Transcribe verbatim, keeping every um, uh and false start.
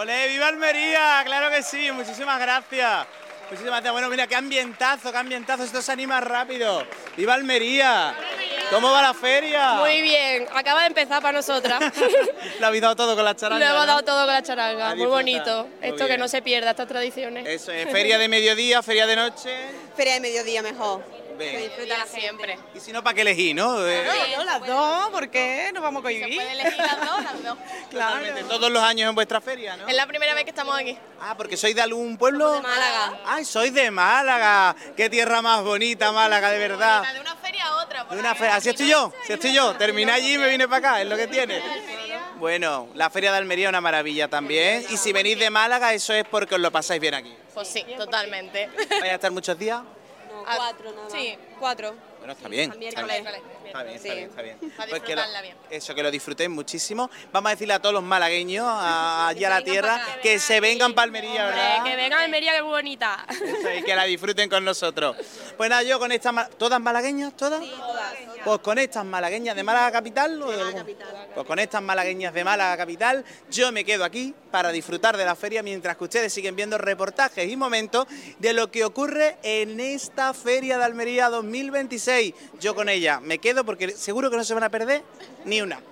¡Olé, viva Almería! ¡Claro que sí! Muchísimas gracias. Muchísimas gracias. Bueno, mira, qué ambientazo, qué ambientazo. Esto se anima rápido. ¡Viva Almería! ¿Cómo va la feria? Muy bien, acaba de empezar para nosotras. Lo habéis dado todo con la charanga. Lo hemos ¿no? dado todo con la charanga, A muy disfrutar. bonito. Muy Esto bien. que no se pierda, estas tradiciones. Eso es, feria de mediodía, feria de noche. Feria de mediodía mejor. Ven. Se disfruta la siempre. Y si no, ¿para qué elegir, no? Eh, No, no, las dos, ¿por qué? Nos vamos a cohibir. elegir las dos, las dos. totalmente. Todos los años en vuestra feria, ¿no? Es la primera vez que estamos aquí. Ah, porque sois de algún pueblo. de Málaga. Ay, sois de Málaga. Qué tierra más bonita, Málaga, de verdad. De una feria a otra. De una feria. Así estoy yo, así estoy yo. Terminé allí y me vine para acá, es lo que tiene. Bueno, la feria de Almería es una maravilla también. Y si venís de Málaga, eso es porque os lo pasáis bien aquí. Pues sí, totalmente. ¿Vais a estar muchos días? No, Ah, cuatro nada más. sí. Cuatro. Bueno, está bien. Al Está miércoles. bien, está bien, está Sí. bien. Está bien. Para Pues que lo- disfrutarla bien. Eso, que lo disfrutéis muchísimo. Vamos a decirle a todos los malagueños, a- allá a la vengan tierra, para acá. que se vengan para Almería, ¿verdad? Hombre, que venga a Almería, que es muy bonita. Eso, y que la disfruten con nosotros. Pues nada, yo con estas... ma- ¿Todas malagueñas? ¿Todas? Todas. Pues con estas malagueñas de Málaga Capital. ¿o de algún- Pues con estas malagueñas de Málaga Capital, yo me quedo aquí para disfrutar de la feria mientras que ustedes siguen viendo reportajes y momentos de lo que ocurre en esta Feria de Almería dos mil veintiséis. Yo con ella me quedo porque seguro que no se van a perder ni una.